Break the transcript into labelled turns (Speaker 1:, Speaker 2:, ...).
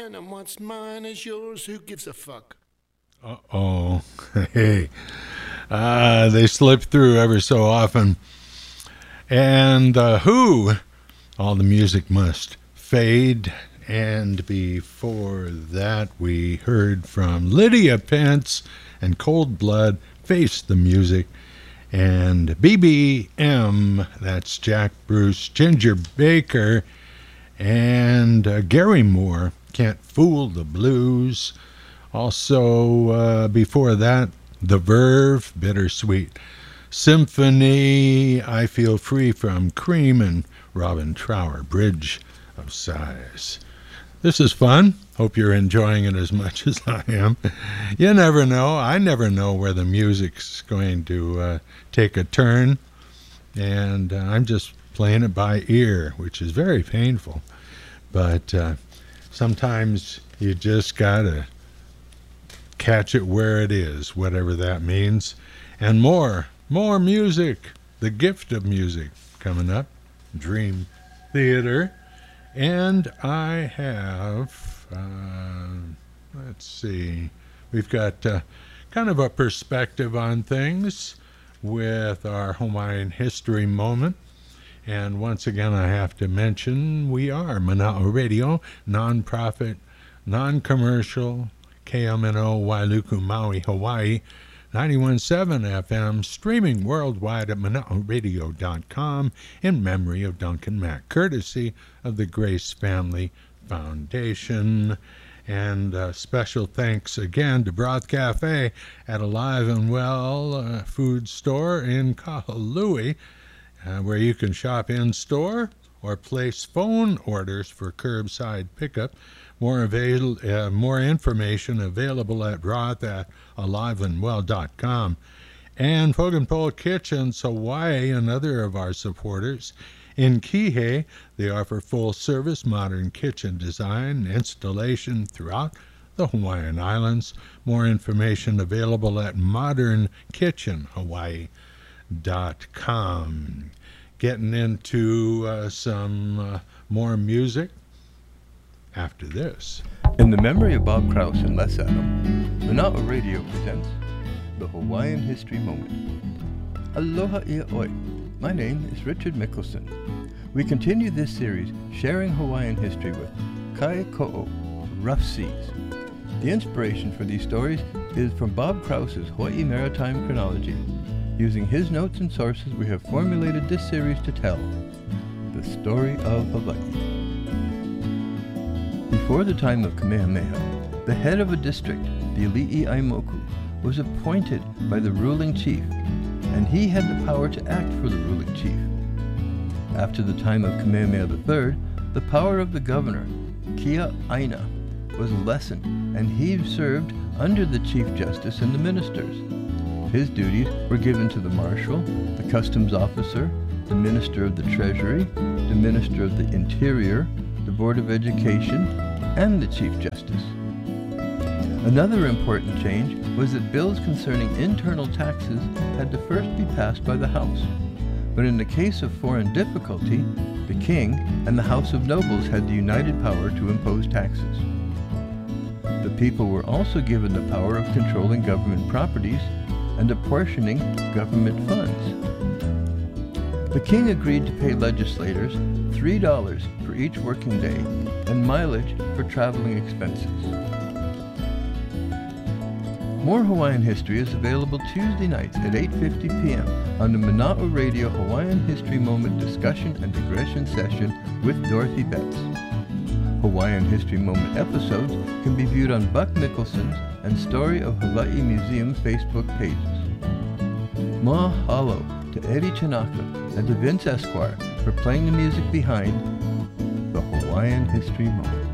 Speaker 1: mine, and what's mine is yours. Who gives a fuck?
Speaker 2: Uh-oh. Hey. They slip through ever so often. And Who? All the music must fade. And before that, we heard from Lydia Pence and Cold Blood, Face the Music. And BBM, that's Jack Bruce, Ginger Baker, and Gary Moore, Can't Fool the Blues. Also, before that, The Verve, Bittersweet Symphony, I Feel Free from Cream, and Robin Trower, Bridge of Sighs. This is fun. Hope you're enjoying it as much as I am. You never know. I never know where the music's going to take a turn. And I'm just playing it by ear, which is very painful. But sometimes you just got to catch it where it is, whatever that means. And more music. The gift of music coming up. Dream Theater. And I have, let's see, we've got kind of a perspective on things with our Hawaiian History Moment. And once again, I have to mention we are Mana'o Radio, non-profit, non-commercial, KMNO Wailuku, Maui, Hawaii, 91.7 FM, streaming worldwide at mana'oradio.com in memory of Duncan Mack, courtesy of the Grace Family Foundation. And special thanks again to Broth Cafe at Alive and Well food store in Kahului, where you can shop in-store or place phone orders for curbside pickup. More information available at Broth at aliveandwell.com. And Fogan Kitchens Hawaii, another of our supporters. In Kihei, they offer full-service modern kitchen design and installation throughout the Hawaiian Islands. More information available at modernkitchenhawaii.com. Getting into some more music after this.
Speaker 3: In the memory of Bob Krause and Les Adam, Mana'o Radio presents the Hawaiian History Moment. Aloha ia oi. My name is Richard Mickelson. We continue this series sharing Hawaiian history with Kai Ko'o, Rough Seas. The inspiration for these stories is from Bob Krause's Hawaii Maritime Chronology. Using his notes and sources, we have formulated this series to tell the story of Hawaii. Before the time of Kamehameha, the head of a district, the Ali'i Aimoku, was appointed by the ruling chief, and he had the power to act for the ruling chief. After the time of Kamehameha III, the power of the governor, Kia Aina, was lessened, and he served under the chief justice and the ministers. His duties were given to the marshal, the customs officer, the minister of the treasury, the minister of the interior, the board of education, and the chief justice. Another important change was that bills concerning internal taxes had to first be passed by the House. But in the case of foreign difficulty, the king and the House of Nobles had the united power to impose taxes. The people were also given the power of controlling government properties and apportioning government funds. The king agreed to pay legislators $3 for each working day and mileage for traveling expenses. More Hawaiian history is available Tuesday nights at 8:50 p.m. on the Mana'o Radio Hawaiian History Moment discussion and digression session with Dorothy Betts. Hawaiian History Moment episodes can be viewed on Buck Mickelson's and Story of Hawaii Museum Facebook pages. Mahalo to Eddie Tanaka and to Vince Esquire for playing the music behind the Hawaiian History Moment.